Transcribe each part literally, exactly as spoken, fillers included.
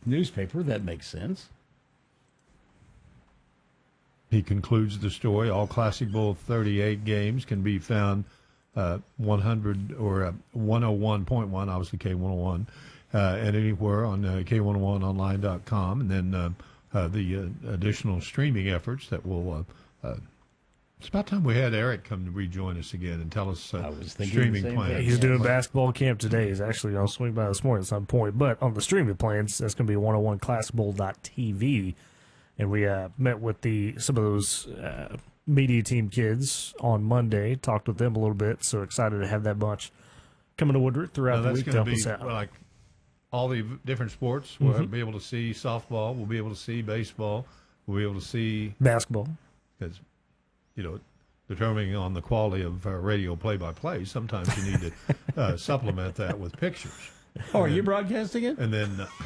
newspaper. That makes sense. He concludes the story. All Classic Bowl thirty-eight games can be found uh, one hundred or uh, one oh one point one, obviously K one oh one, uh, and anywhere on uh, K one oh one online dot com. And then uh, uh, the uh, additional streaming efforts that will. Uh, uh, it's about time we had Eric come to rejoin us again and tell us uh, I was thinking streaming the same plans. thing. He's doing basketball camp today. He's actually going to swing by this morning at some point. But on the streaming plans, that's going to be one oh one classic bowl dot t v. And we uh, met with the some of those uh, media team kids on Monday, talked with them a little bit. So excited to have that bunch coming to Woodward throughout Now, the week to that's help going us to out. be like all the different sports. We'll Mhm. be able to see softball. We'll be able to see baseball. We'll be able to see basketball. Because, you know, determining on the quality of uh, radio play-by-play, sometimes you need to uh, supplement that with pictures. Oh, are And you then- broadcasting it? And then, uh,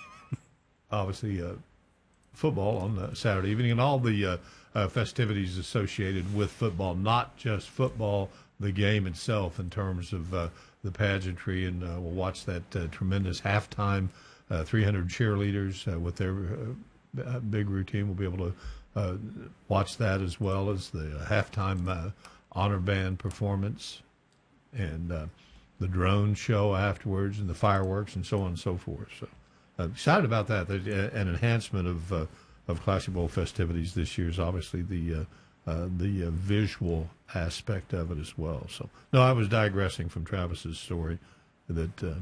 obviously, uh, football on uh, Saturday evening and all the uh, uh, festivities associated with football, not just football, the game itself in terms of uh, the pageantry. And uh, we'll watch that uh, tremendous halftime, uh, three hundred cheerleaders uh, with their uh, big routine. We'll be able to uh, watch that as well as the halftime uh, honor band performance and uh, the drone show afterwards and the fireworks and so on and so forth. So uh, excited about that. There's an enhancement of uh, of Classic Bowl festivities this year is obviously the uh, uh, the uh, visual aspect of it as well. So no, I was digressing from Travis's story that uh,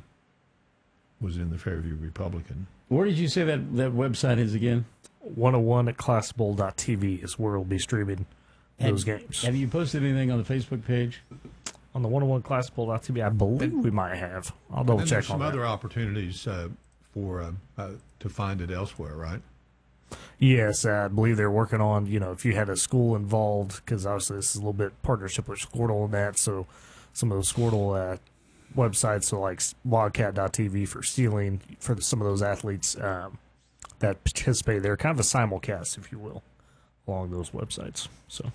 was in the Fairview Republican. Where did you say that, that website is again? one oh one at classic bowl dot t v is where we'll be streaming those Have- games. Have you posted anything on the Facebook page? On the one oh one classic bowl dot t v, I believe we might have. I'll double And check there's on some that. other opportunities uh, for uh, uh, to find it elsewhere, right? Yes, I believe they're working on, you know, if you had a school involved, because obviously this is a little bit partnership with Squirtle and that, so some of those Squirtle uh, websites, so like wildcat dot t v for stealing, for the, some of those athletes um, that participate there, kind of a simulcast, if you will, along those websites. So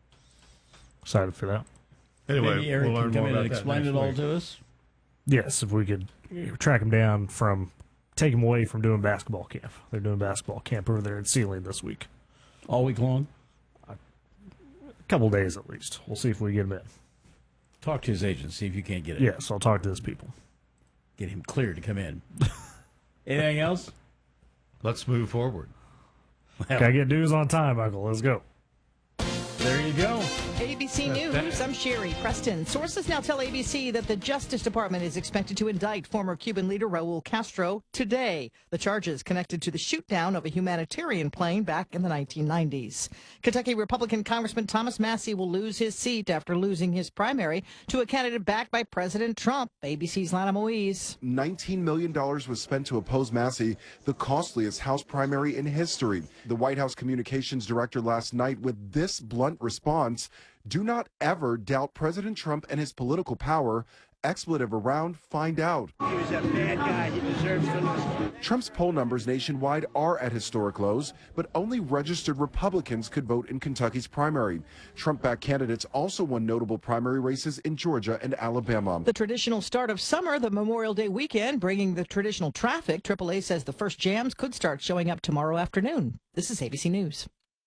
excited for that. Anyway, Maybe Eric we'll learn can come more in and about that explain next it all week. to us. Yes, if we could track them down from, take them away from doing basketball camp. They're doing basketball camp over there in Sealing this week. All week long? A couple days at least. We'll see if we get them in. Talk to his agent, see if you can't get it. Yes, I'll talk to those people. Get him cleared to come in. Anything else? Let's move forward. Gotta get dues on time, Michael. Let's go. There you go. A B C News, I'm Sherry Preston. Sources now tell A B C that the Justice Department is expected to indict former Cuban leader Raul Castro today. The charges connected to the shoot-down of a humanitarian plane back in the nineteen nineties. Kentucky Republican Congressman Thomas Massie will lose his seat after losing his primary to a candidate backed by President Trump. A B C's Lana Moise. nineteen million dollars was spent to oppose Massie, the costliest House primary in history. The White House communications director last night with this blunt response: do not ever doubt President Trump and his political power. Expletive around, find out. He was a bad guy. He deserves to lose. Trump's poll numbers nationwide are at historic lows, but only registered Republicans could vote in Kentucky's primary. Trump-backed candidates also won notable primary races in Georgia and Alabama. The traditional start of summer, the Memorial Day weekend, bringing the traditional traffic. triple A says the first jams could start showing up tomorrow afternoon. This is A B C News.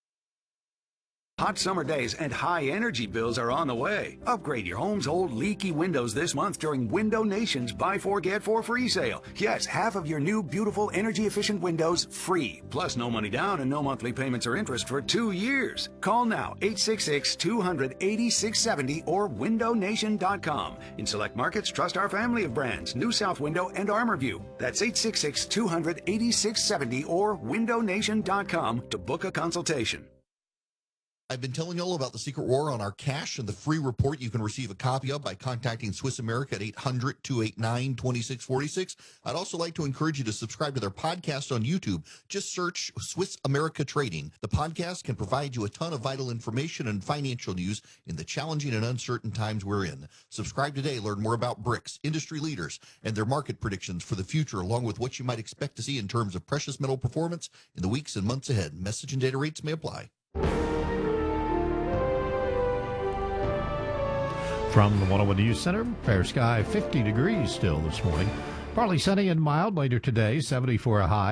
Hot summer days and high energy bills are on the way. Upgrade your home's old leaky windows this month during Window Nation's Buy Four Get Four free sale. Yes, half of your new beautiful energy efficient windows free. Plus no money down and no monthly payments or interest for two years. Call now eight six six, two hundred, eighty-six seventy or window nation dot com. In select markets, trust our family of brands, New South Window and Armorview. That's eight six six, two hundred, eighty-six seventy or window nation dot com to book a consultation. I've been telling you all about the secret war on our cash and the free report you can receive a copy of by contacting Swiss America at eight hundred, two eight nine, two six four six. I'd also like to encourage you to subscribe to their podcast on YouTube. Just search Swiss America Trading. The podcast can provide you a ton of vital information and financial news in the challenging and uncertain times we're in. Subscribe today. Learn more about bricks, industry leaders, and their market predictions for the future, along with what you might expect to see in terms of precious metal performance in the weeks and months ahead. Message and data rates may apply. From the one oh one News Center, fair sky, fifty degrees still this morning. Partly sunny and mild later today, seventy for a high.